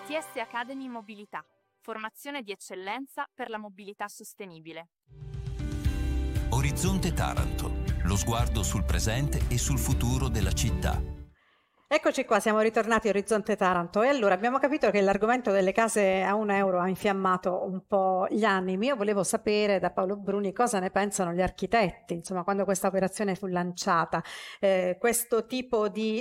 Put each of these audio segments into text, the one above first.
ITS Academy Mobilità, formazione di eccellenza per la mobilità sostenibile. Orizzonte Taranto, lo sguardo sul presente e sul futuro della città. Eccoci qua, siamo ritornati a Orizzonte Taranto e allora abbiamo capito che l'argomento delle case a €1 ha infiammato un po' gli animi. Io volevo sapere da Paolo Bruni cosa ne pensano gli architetti, insomma, quando questa operazione fu lanciata. Questo tipo di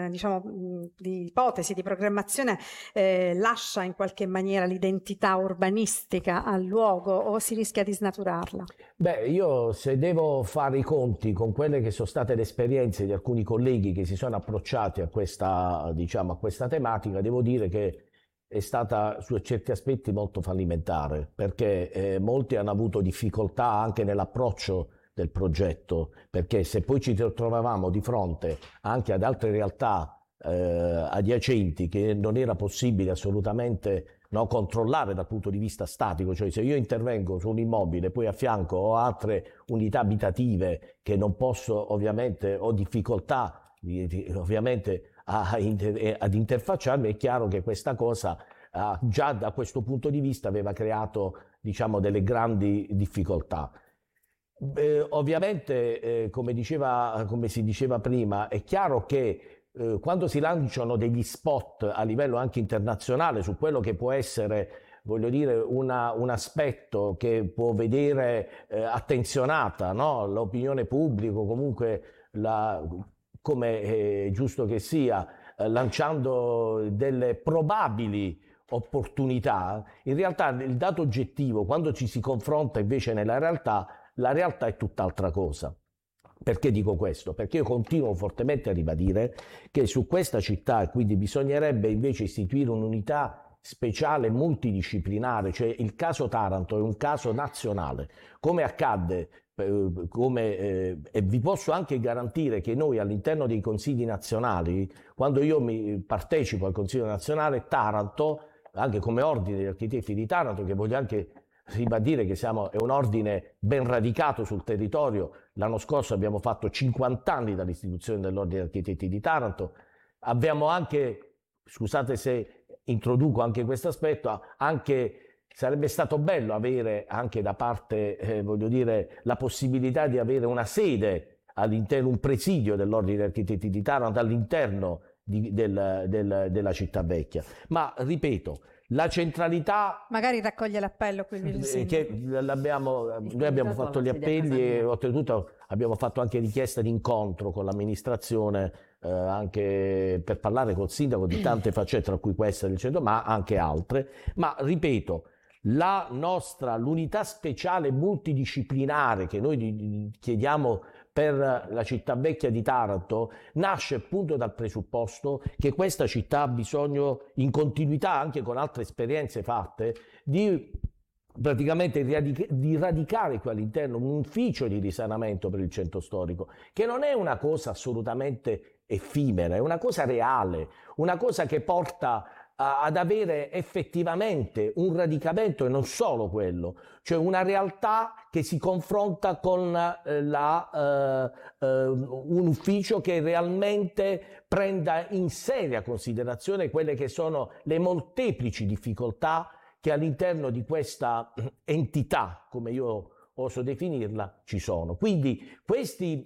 ipotesi di programmazione lascia in qualche maniera l'identità urbanistica al luogo o si rischia di snaturarla? Beh, io se devo fare i conti con quelle che sono state le esperienze di alcuni colleghi che si sono approcciati a questa tematica, devo dire che è stata su certi aspetti molto fallimentare, perché molti hanno avuto difficoltà anche nell'approccio del progetto, perché se poi ci trovavamo di fronte anche ad altre realtà adiacenti che non era possibile assolutamente controllare dal punto di vista statico, cioè se io intervengo su un immobile poi a fianco ho altre unità abitative che non posso, ovviamente ho difficoltà ovviamente ad interfacciarmi, è chiaro che questa cosa già da questo punto di vista aveva creato delle grandi difficoltà. Ovviamente come si diceva prima, è chiaro che quando si lanciano degli spot a livello anche internazionale su quello che può essere, voglio dire, un aspetto che può vedere attenzionata, no? L'opinione pubblica, comunque come è giusto che sia, lanciando delle probabili opportunità, in realtà il dato oggettivo, quando ci si confronta invece nella realtà, la realtà è tutt'altra cosa. Perché dico questo? Perché io continuo fortemente a ribadire che su questa città, quindi bisognerebbe invece istituire un'unità speciale multidisciplinare, cioè il caso Taranto è un caso nazionale, come accadde, e vi posso anche garantire che noi all'interno dei consigli nazionali, quando io partecipo al Consiglio nazionale, Taranto, anche come ordine degli architetti di Taranto, che voglio anche ribadire che è un ordine ben radicato sul territorio. L'anno scorso abbiamo fatto 50 anni dall'istituzione dell'ordine degli architetti di Taranto. Abbiamo anche, scusate se introduco anche questo aspetto, sarebbe stato bello avere anche da parte, voglio dire, la possibilità di avere una sede all'interno, un presidio dell'ordine degli architetti di Taranto all'interno della città vecchia. Ma ripeto, la centralità... Magari raccoglie l'appello, quindi noi abbiamo fatto gli appelli e oltretutto abbiamo fatto anche richiesta di incontro con l'amministrazione anche per parlare col sindaco di tante faccette, tra cui questa del centro, ma anche altre. Ma ripeto, l'unità speciale multidisciplinare che noi chiediamo per la città vecchia di Taranto nasce appunto dal presupposto che questa città ha bisogno, in continuità anche con altre esperienze fatte, di praticamente di radicare qui all'interno un ufficio di risanamento per il centro storico, che non è una cosa assolutamente effimera, è una cosa reale, una cosa che porta ad avere effettivamente un radicamento e non solo quello, cioè una realtà che si confronta con un ufficio che realmente prenda in seria considerazione quelle che sono le molteplici difficoltà che all'interno di questa entità, come io oso definirla, ci sono. Quindi questi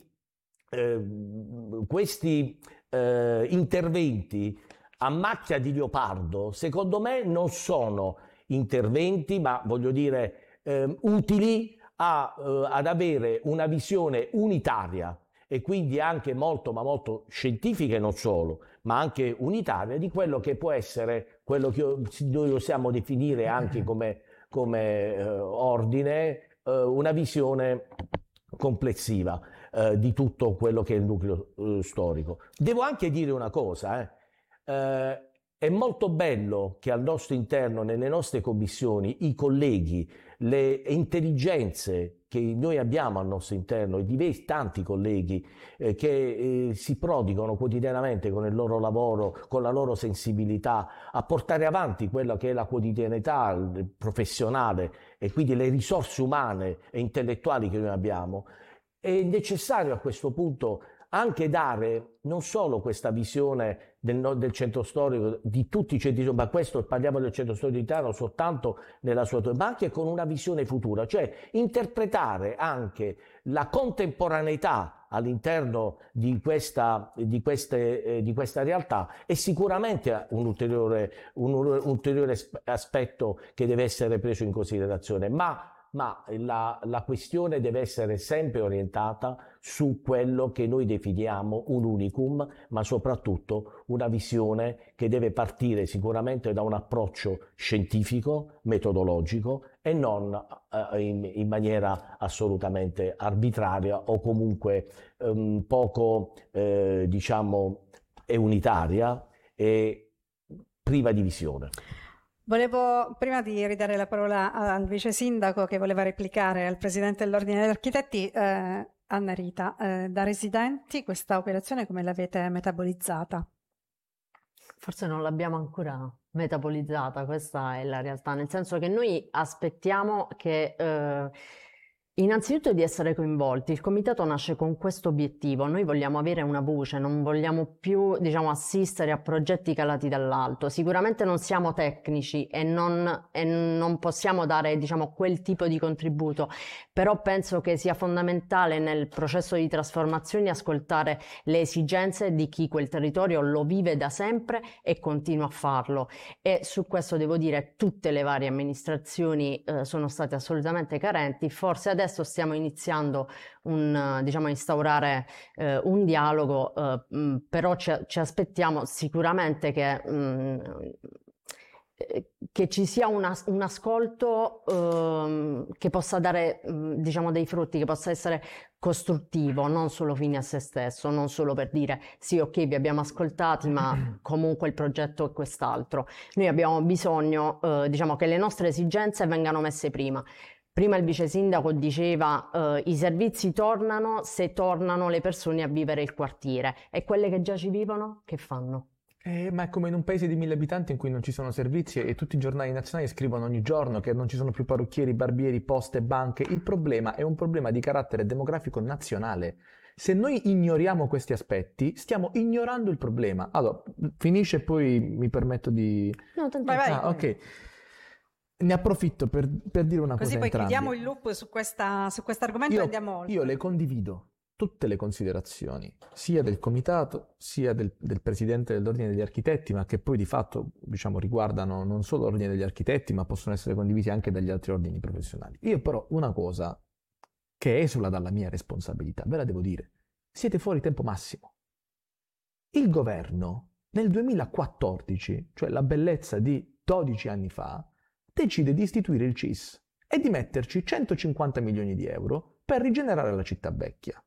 interventi a macchia di leopardo, secondo me non sono interventi, ma voglio dire utili ad avere una visione unitaria e quindi anche molto, ma molto scientifica e non solo, ma anche unitaria di quello che può essere quello che noi possiamo definire anche come ordine, una visione complessiva di tutto quello che è il nucleo storico. Devo anche dire una cosa, è molto bello che al nostro interno, nelle nostre commissioni, i colleghi, le intelligenze che noi abbiamo al nostro interno, i tanti colleghi che si prodigano quotidianamente con il loro lavoro, con la loro sensibilità, a portare avanti quella che è la quotidianità professionale e quindi le risorse umane e intellettuali che noi abbiamo. È necessario a questo punto anche dare non solo questa visione del centro storico, di tutti i centri, ma questo parliamo del centro storico di Taranto soltanto nella sua, ma anche con una visione futura, cioè interpretare anche la contemporaneità all'interno di questa realtà è sicuramente un ulteriore aspetto che deve essere preso in considerazione, ma la questione deve essere sempre orientata su quello che noi definiamo un unicum, ma soprattutto una visione che deve partire sicuramente da un approccio scientifico, metodologico e non in maniera assolutamente arbitraria o comunque poco diciamo unitaria e priva di visione. Volevo, prima di ridare la parola al vice sindaco che voleva replicare al presidente dell'Ordine degli Architetti, Anna Rita, da residenti questa operazione come l'avete metabolizzata? Forse non l'abbiamo ancora metabolizzata, questa è la realtà, nel senso che noi aspettiamo che innanzitutto di essere coinvolti. Il comitato nasce con questo obiettivo: noi vogliamo avere una voce, non vogliamo più, diciamo, assistere a progetti calati dall'alto. Sicuramente non siamo tecnici e non possiamo dare, diciamo, quel tipo di contributo, però penso che sia fondamentale nel processo di trasformazione ascoltare le esigenze di chi quel territorio lo vive da sempre e continua a farlo, e su questo devo dire tutte le varie amministrazioni sono state assolutamente carenti. Forse adesso stiamo iniziando diciamo, a instaurare un dialogo, però ci aspettiamo sicuramente che ci sia un ascolto che possa dare diciamo dei frutti, che possa essere costruttivo, non solo fine a se stesso, non solo per dire sì, ok, vi abbiamo ascoltati, ma comunque il progetto è quest'altro. Noi abbiamo bisogno diciamo che le nostre esigenze vengano messe prima. Prima il vice sindaco diceva i servizi tornano se tornano le persone a vivere il quartiere, e quelle che già ci vivono che fanno? Ma è come in un paese di 1000 abitanti in cui non ci sono servizi e tutti i giornali nazionali scrivono ogni giorno che non ci sono più parrucchieri, barbieri, poste, banche. Il problema è un problema di carattere demografico nazionale. Se noi ignoriamo questi aspetti, stiamo ignorando il problema. Allora, finisce e poi mi permetto di... No, tanto... Vai. Ok. Ne approfitto per dire una cosa Così poi entrambi. chiudiamo il loop su questo argomento e andiamo oltre. Io le condivido tutte le considerazioni, sia del comitato, sia del presidente dell'Ordine degli Architetti, ma che poi di fatto, diciamo, riguardano non solo l'Ordine degli Architetti, ma possono essere condivisi anche dagli altri ordini professionali. Io però una cosa che esula dalla mia responsabilità, ve la devo dire: siete fuori tempo massimo. Il governo nel 2014, cioè la bellezza di 12 anni fa, decide di istituire il CIS e di metterci 150 milioni di euro per rigenerare la città vecchia.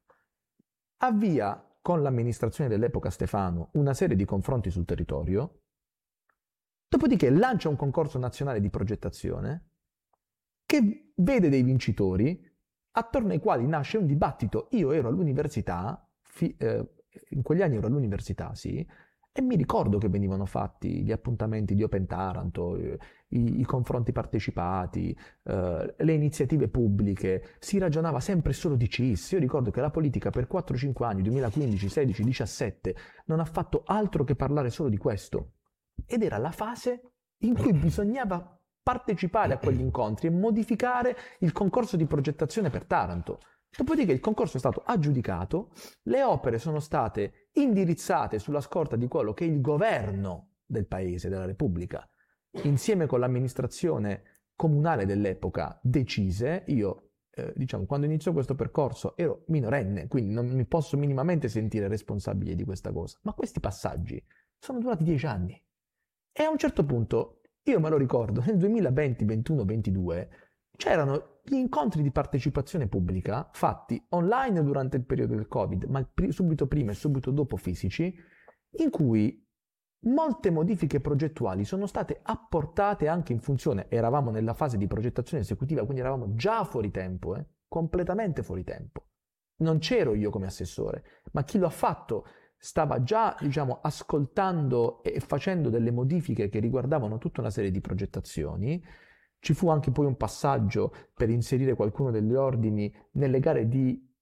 Avvia con l'amministrazione dell'epoca Stefano una serie di confronti sul territorio, dopodiché lancia un concorso nazionale di progettazione che vede dei vincitori attorno ai quali nasce un dibattito. Io ero all'università, in quegli anni ero all'università, sì, e mi ricordo che venivano fatti gli appuntamenti di Open Taranto, i confronti partecipati, le iniziative pubbliche, si ragionava sempre solo di CIS. Io ricordo che la politica per 4-5 anni, 2015, 16, 17, non ha fatto altro che parlare solo di questo. Ed era la fase in cui bisognava partecipare a quegli incontri e modificare il concorso di progettazione per Taranto. Dopodiché il concorso è stato aggiudicato, le opere sono state indirizzate sulla scorta di quello che il governo del paese, della Repubblica, insieme con l'amministrazione comunale dell'epoca, decise. Io, diciamo, quando iniziò questo percorso ero minorenne, quindi non mi posso minimamente sentire responsabile di questa cosa. Ma questi passaggi sono durati 10 anni. E a un certo punto, io me lo ricordo, nel 2020, 21, 22, c'erano gli incontri di partecipazione pubblica fatti online durante il periodo del Covid, ma subito prima e subito dopo fisici, in cui molte modifiche progettuali sono state apportate anche in funzione. Eravamo nella fase di progettazione esecutiva, quindi eravamo già fuori tempo, completamente fuori tempo. Non c'ero io come assessore, ma chi lo ha fatto stava già, diciamo, ascoltando e facendo delle modifiche che riguardavano tutta una serie di progettazioni. Ci fu anche poi un passaggio per inserire qualcuno degli ordini nelle gare di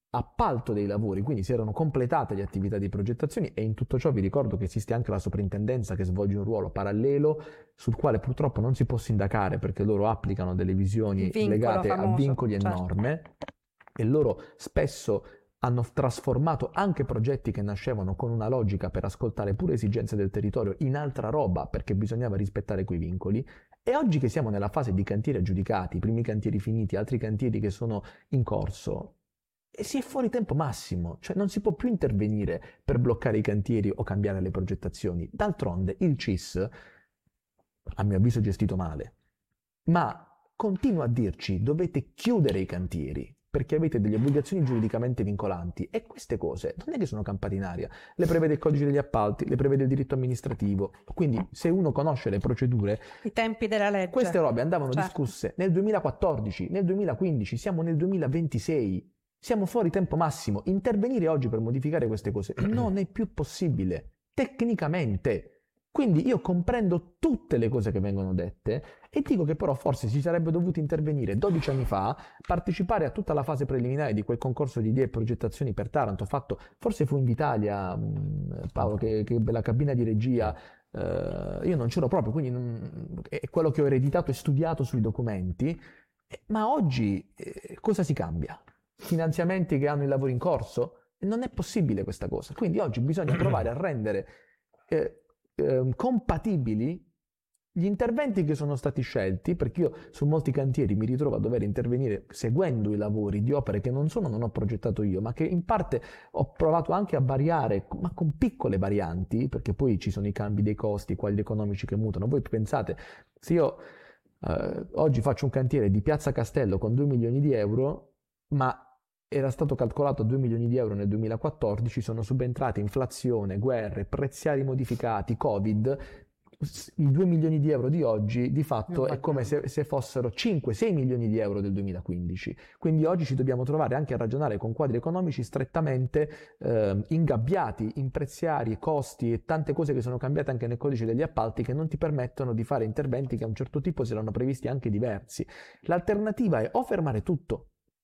appalto dei lavori, quindi si erano completate le attività di progettazione, e in tutto ciò vi ricordo che esiste anche la soprintendenza che svolge un ruolo parallelo sul quale purtroppo non si può sindacare perché loro applicano delle visioni legate a vincoli e norme, e loro spesso hanno trasformato anche progetti che nascevano con una logica per ascoltare pure esigenze del territorio in altra roba perché bisognava rispettare quei vincoli. E oggi che siamo nella fase di cantieri aggiudicati, i primi cantieri finiti, altri cantieri che sono in corso, e si è fuori tempo massimo, cioè non si può più intervenire per bloccare i cantieri o cambiare le progettazioni. D'altronde il CIS, a mio avviso, è gestito male, ma continua a dirci dovete chiudere i cantieri perché avete delle obbligazioni giuridicamente vincolanti, e queste cose non è che sono campate in aria, le prevede il codice degli appalti, le prevede il diritto amministrativo, quindi se uno conosce le procedure, i tempi della legge, queste robe andavano certo. discusse nel 2014, nel 2015, siamo nel 2026, siamo fuori tempo massimo. Intervenire oggi per modificare queste cose non è più possibile, tecnicamente. Quindi io comprendo tutte le cose che vengono dette e dico che però forse si sarebbe dovuto intervenire 12 anni fa, partecipare a tutta la fase preliminare di quel concorso di idee e progettazioni per Taranto, fatto, forse fu Invitalia, Paolo, che la cabina di regia, io non c'ero proprio, quindi è quello che ho ereditato e studiato sui documenti, ma oggi cosa si cambia? Finanziamenti che hanno i lavori in corso? Non è possibile questa cosa, quindi oggi bisogna provare a rendere compatibili gli interventi che sono stati scelti, perché io su molti cantieri mi ritrovo a dover intervenire seguendo i lavori di opere che non ho progettato io, ma che in parte ho provato anche a variare, ma con piccole varianti, perché poi ci sono i cambi dei costi, quelli economici che mutano. Voi pensate, se io oggi faccio un cantiere di Piazza Castello con 2 milioni di euro, ma era stato calcolato 2 milioni di euro nel 2014, sono subentrate inflazione, guerre, prezziari modificati, Covid, i 2 milioni di euro di oggi di fatto è come se fossero 5-6 milioni di euro del 2015. Quindi oggi ci dobbiamo trovare anche a ragionare con quadri economici strettamente ingabbiati in prezziari, costi e tante cose che sono cambiate anche nel codice degli appalti, che non ti permettono di fare interventi che a un certo tipo si erano previsti anche diversi. L'alternativa è o fermare tutto